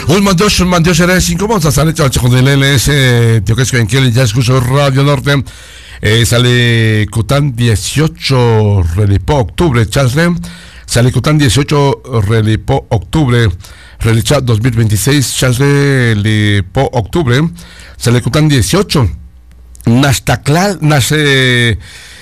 un mandiosh era 5 monzas, sale con el LS, tío que es que en Kiel ya escucho Radio Norte, sale Cután 18 Relipo Octubre, Chasle, sale Cután 18 Relipo Octubre, Relicha 2026, Chasle Lipo Octubre, sale Cután 18, Nashtaklal, nace,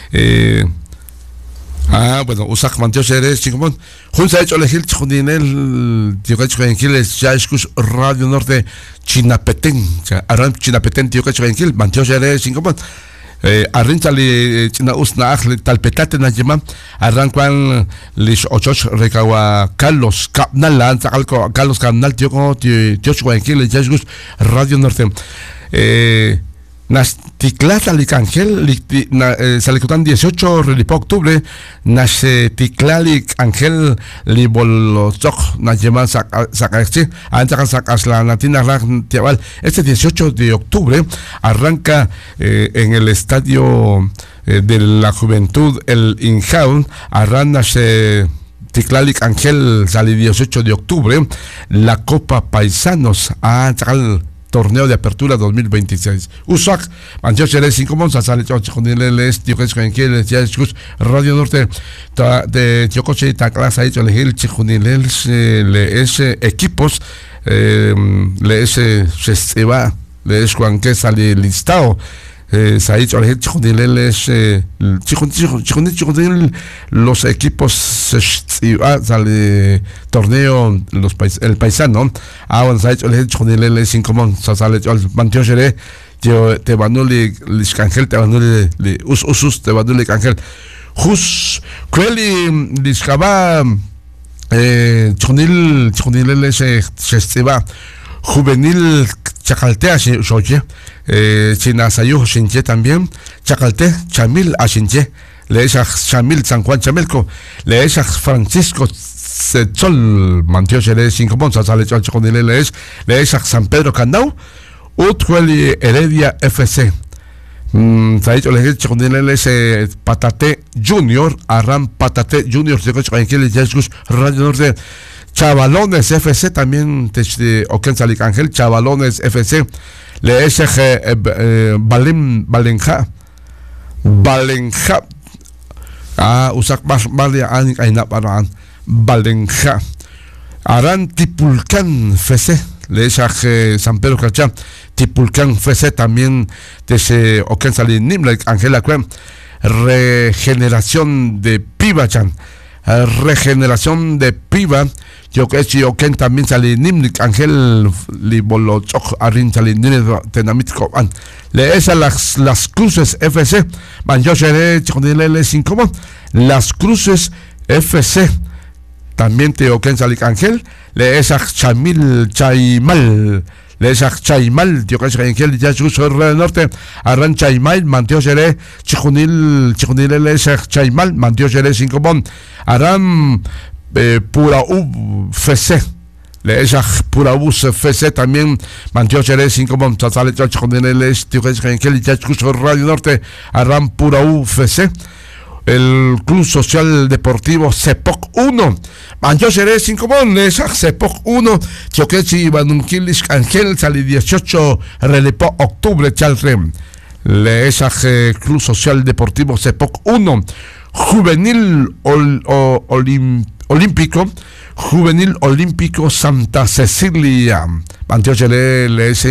bueno, Usak Mantiosh eres chingón. Junta hecho elegir Chundinel, tío que en Kiel ya escucho Radio Norte, Chinapetén, Aram Chinapetén, tío que en Kiel, Mantiosh eres chingón. Arrinchali China Usna Talpetate Najima, Arranquan Lish Ochoch Recawa Carlos Capnal, Carlos Capnal, tío en Kiel, ya escucho Radio Norte. Nas Ticlata Angel Salicutan 18 Relipo Octubre Nas Ticlalic Angel Libolozoc Najema Sacaxi Antacan Sacas la Natina Tiaval. Este 18 de octubre arranca en el estadio de la Juventud el Injaun Arranas Ticlalic Angel sale 18 de octubre la Copa Paisanos a Torneo de Apertura 2026. Usak, Mantiosh eres 5 monzas, sale Chonchileles, tío que es en Kiel, ya escucho Radio Norte, de Chocoche, Taclas, ha hecho elegir Chijunileles, le es equipos, le es Festival, le es Juan que sale listado. Se ha dicho elegir Chijunileles, los equipos sale torneo el paisano. Bueno, se ha dicho elegir Chijunileles 5 monzas, sale Mantiosh eres yo te vanuli liscangel te vanuli usus te vanuli cangel jus kweli liscaba chonileles se va juvenil chacaltea soye china sayu shinche también chacalte chamil ashinche le es chamil San Juan Chamelco le es Francisco Sechol Mantiosh eres 5 monzas sale chonileles le es San Pedro Canau Utweli Heredia FC. Se ha dicho elegir Chonileles Patate Junior, Arran Patate Junior, Radio Norte, Chavalones FC, también Oquensalic Ángel, Chavalones FC, le SG Balenja, Usak Balia Aina Baran, Balenja, Arran Tipulcan FC. Le es San Pedro Cachá, Tipulcán FC también desde Oquensali Nimlek, Angela Crem, regeneración de Piva Chan, regeneración de Piva, yo que si Oquen también sale Nimlek, Angel Libolo Choc, Arin sale Tenamitico, le es a las Cruces FC, Manjoshere, Chonilele 5, las Cruces FC. También te Oquensalic Ángel, le es a Chamil Chaimal, le es a Chaimal, tío que es Ángel, ya es Radio Norte, Arran Chaimal, Manteo Seré, Chijunil, le es a Chaimal, Manteo Seré 5 bon, Arran Pura U FC, le es a Pura U FC también, Manteo Seré 5 bon, Sasale Chijunil, le es tío que es Ángel, ya es Radio Norte, Arran Pura U FC. El Club Social Deportivo Cepoc 1. Manjo seré 5 bones, Cepoc 1. Choquechi Banunquilis Ángel, sale 18 Relipo Octubre, Chalrem. Le es Club Social Deportivo Cepoc 1. Juvenil Olímpico. Juvenil Olímpico Santa Cecilia. Manjo seré, le es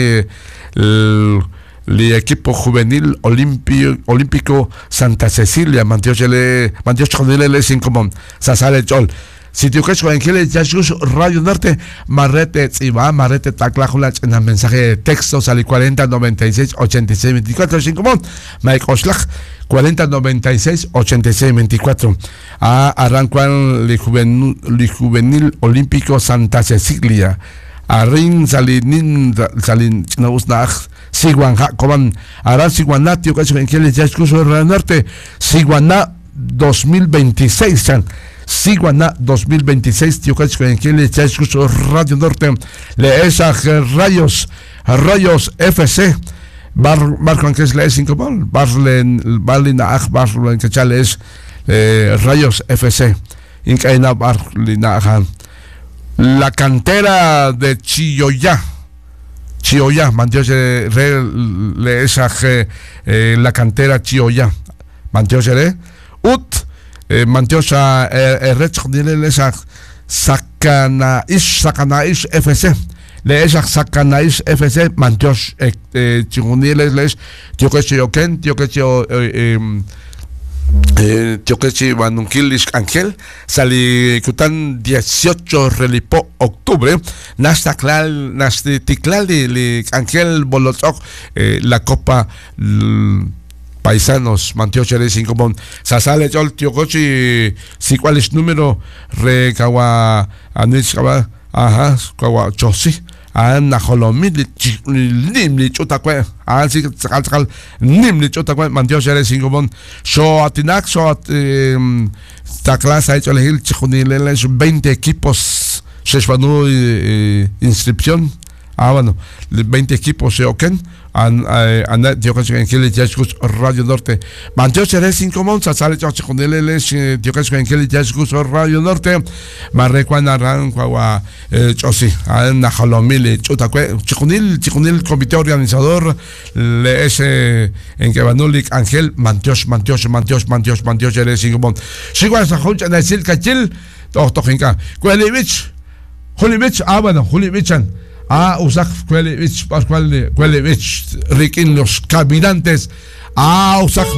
el equipo juvenil olímpico Santa Cecilia, Mantiosh Chonilele 5 Sasale Chol. Sitio que es Ángel, ya Radio Norte, Marrete Tziba, Marrete Taclajula, en el mensaje de texto, sale 40 96 86 24 5 Mike Oslach, 40 96 86 24. Arrancan el juvenil olímpico Santa Cecilia. Arin Salin Nausnach, Siguanja, Coban, Aran Siguaná, tío que es Ángel, ya escucho Radio Norte, Siguaná 2026, Siguaná 2026, tío que es Ángel, ya escucho Radio Norte, le es a Rayos FC, Barco que es le 5 bol, Barlina que chale es Rayos FC, Incaina Barlina La cantera de Chioya, Mantioche le esa la cantera Chioya, Mantioche ut Mantiocha Rech le esa Sacanaish FC. Le esa Sacanaish FC Mantioch Chiguniles les Tioquechoken Tioquechi Banunkilish Ángel Sali Kutan 18 relipo octubre Nastaklal Nastiklali Ángel Bolotok la Copa Paisanos Mantioche 5 bon Sasale Chol Tiocochi si cuál es número Recawa Anish Kawa ajá Kawa Chosi Ana Holomid Nimli Chotakwe Ansi Kalkal Nimli Chotakwe Mantioche 5 bon So Atinak So Taklas ha hecho elegir Chikunileles 20 equipos se espanó inscripción bueno 20 equipos se oken yo creo que en Kelly Jasgus Radio Norte Mantioche 5 monza sale yo con él yo creo que en Kelly Jasgus Radio Norte Marrecuana Rancagua Chosi na Jalomili Chiconil comité organizador le ese en que Banulik Ángel Mantioche 5 monza sigo hasta Honcha en el Cachil Tojinka Kuelevich bueno Julivichan Usak Kuelevich Pascual Kuelevich Rick en los caminantes Usak